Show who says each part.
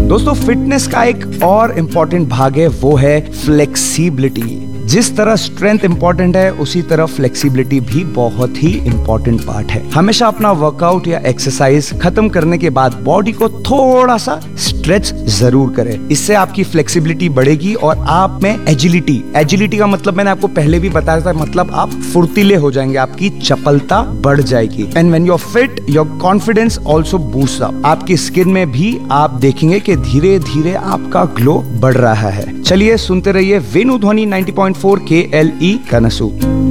Speaker 1: दोस्तों फिटनेस का एक और इम्पोर्टेंट भाग है, वो है फ्लेक्सिबिलिटी। जिस तरह स्ट्रेंथ इंपॉर्टेंट है उसी तरह फ्लेक्सिबिलिटी भी बहुत ही इंपॉर्टेंट पार्ट है। हमेशा अपना वर्कआउट या एक्सरसाइज खत्म करने के बाद बॉडी को थोड़ा सा स्ट्रेच जरूर करें। इससे आपकी फ्लेक्सिबिलिटी बढ़ेगी और आप में एजिलिटी का मतलब मैंने आपको पहले भी बताया था, मतलब आप फुर्तीले हो जाएंगे, आपकी चपलता बढ़ जाएगी। And when you are fit your confidence also boost up. आपकी स्किन में भी आप देखेंगे कि धीरे धीरे आपका ग्लो बढ़ रहा है। चलिए सुनते रहिए वेणु ध्वनि 90.4 KLE कनसू।